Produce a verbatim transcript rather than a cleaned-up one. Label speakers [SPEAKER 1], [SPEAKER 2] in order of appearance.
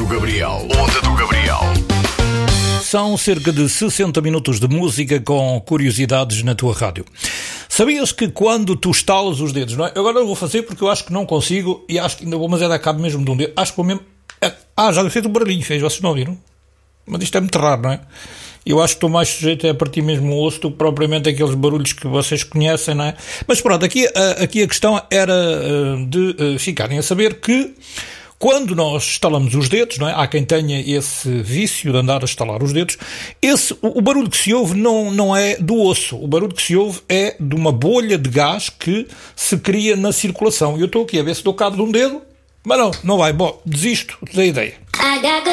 [SPEAKER 1] do Gabriel. Onda do Gabriel.
[SPEAKER 2] São cerca de sessenta minutos de música com curiosidades na tua rádio. Sabias que quando tu estalas os dedos, não é? Agora eu vou fazer porque eu acho que não consigo e acho que ainda vou, mas é da cabo mesmo de um dedo. Acho que vou mesmo... Ah, já fez um barulhinho, fez, vocês não ouviram? Mas isto é muito raro, não é? Eu acho que estou mais sujeito a partir mesmo o osso do que propriamente aqueles barulhos que vocês conhecem, não é? Mas pronto, aqui, aqui a questão era de ficarem a saber que quando nós estalamos os dedos, não é? Há quem tenha esse vício de andar a estalar os dedos. Esse, o, o barulho que se ouve não, não é do osso. O barulho que se ouve é de uma bolha de gás que se cria na circulação. E eu estou aqui a ver se dou cabo de um dedo, mas não, não vai. Bom, desisto da ideia.